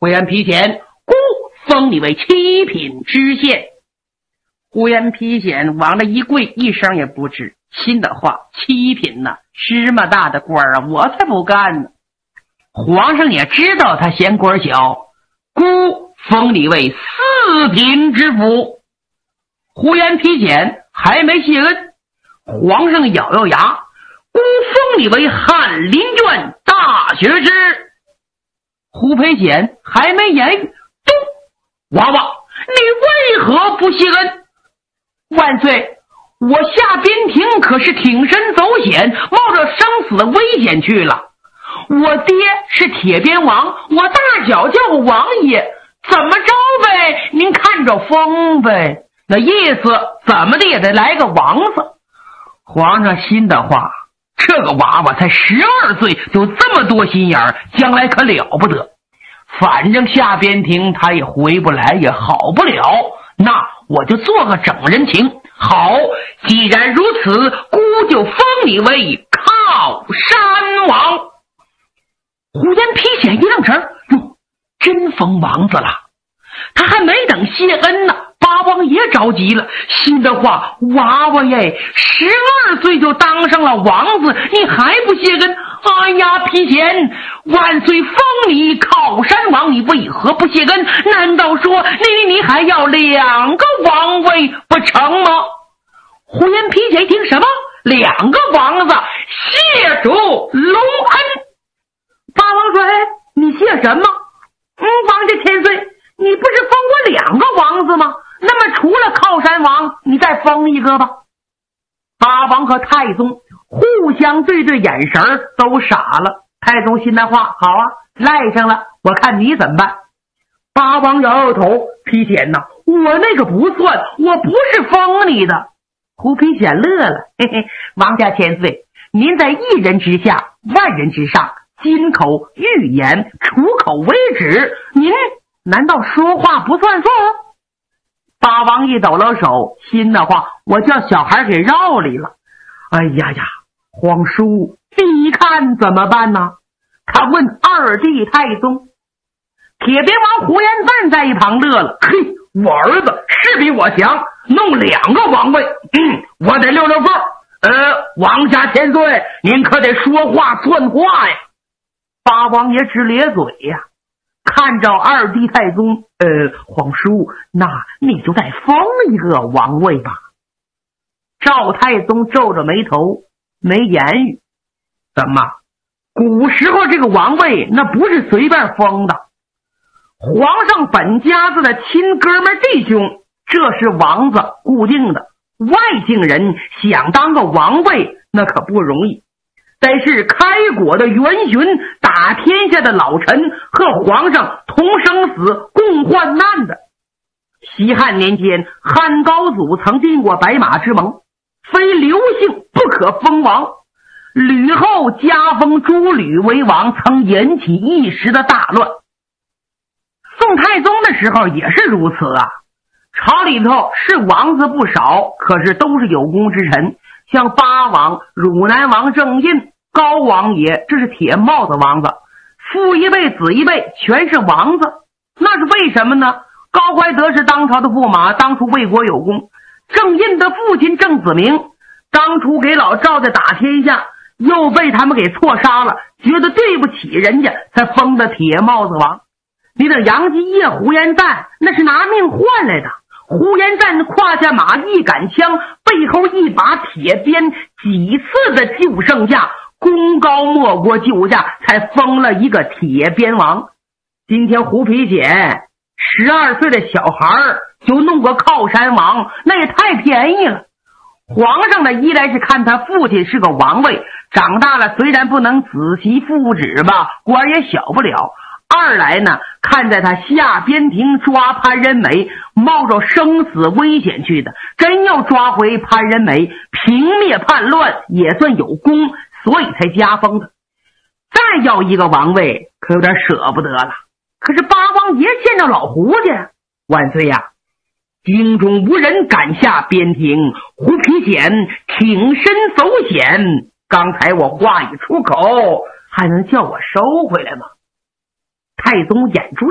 胡延丕贤，孤封你为7品知县。胡延丕贤往那一跪，一声也不吱，心的话，7品呢，芝麻大的官啊，我才不干呢。皇上也知道他嫌官小，孤封你为4品知府。胡延丕贤还没谢恩，皇上咬咬牙，孤封你为翰林卷大学士。胡培贤还没言语，咚！娃娃，你为何不谢恩？万岁，我下边庭可是挺身走险，冒着生死的危险去了。我爹是铁鞭王，我大脚叫个王爷，怎么着呗？您看着封呗。那意思怎么的也得来个王子。皇上心的话，这个娃娃才12岁，就这么多心眼儿，将来可了不得。反正下边庭他也回不来，也好不了，那我就做个整人情。好，既然如此，孤就封你为靠山王。胡延丕显一愣神，哟，真封王子了。他还没等谢恩呢，八王爷着急了，心的话，娃娃耶，12岁就当上了王子，你还不谢恩？哎呀，丕贤，万岁封你靠山王，你为何不谢恩？难道说你还要2个王位不成吗？胡延丕贤一听，什么2个王子？谢主隆恩。八王说，你谢什么？王家千岁，你不是封我2个王子吗？那么除了靠山王，你再封一个吧。八王和太宗互相对对眼神都傻了。太宗心的话，好啊，赖上了，我看你怎么办。八王摇摇头，丕贤呐，我那个不算，我不是封你的。胡丕贤乐了，嘿嘿，王家千岁，您在1人之下，万人之上，金口玉言，楚口为止，您难道说话不算数？八王一抖了手，心的话，我叫小孩给绕里了。哎呀呀，皇叔，你看怎么办呢？他问二弟太宗。铁鞭王胡延赞在一旁乐了，嘿，我儿子是比我强，弄2个王位，我得溜溜缝。王家千岁，您可得说话算话呀。八王爷直咧嘴呀，看着二弟太宗，皇叔，那你就再封一个王位吧。赵太宗皱着眉头，没言语。怎么？古时候这个王位那不是随便封的，皇上本家子的亲哥们弟兄，这是王子固定的。外姓人想当个王位，那可不容易。得是开国的元勋，打天下的老臣，和皇上同生死共患难的。西汉年间，汉高祖曾定过白马之盟，非刘姓不可封王。吕后加封诸吕为王，曾引起一时的大乱。宋太宗的时候也是如此啊，朝里头是王子不少，可是都是有功之臣，像八王、汝南王郑印、高王爷，这是铁帽子王子，父一辈子一辈全是王子。那是为什么呢？高怀德是当朝的驸马，当初为国有功。郑印的父亲郑子明当初给老赵家打天下，又被他们给错杀了，觉得对不起人家，才封的铁帽子王。你等杨继业、胡延赞那是拿命换来的。胡延赞胯下马，一杆枪，背后一把铁鞭，几次的救圣驾，功高莫过救驾，才封了一个铁鞭王。今天胡丕俭12岁的小孩就弄个靠山王，那也太便宜了。皇上呢，一来是看他父亲是个王位，长大了虽然不能子媳妇旨吧，官也小不了。二来呢，看在他下边庭抓潘仁美，冒着生死危险去的，真要抓回潘仁美，平灭叛乱也算有功，所以才加封的。再要一个王位，可有点舍不得了。可是八王爷见着老胡家，万岁呀，京中无人敢下边庭，胡丕俭挺身走险，刚才我话一出口，还能叫我收回来吗？太宗眼珠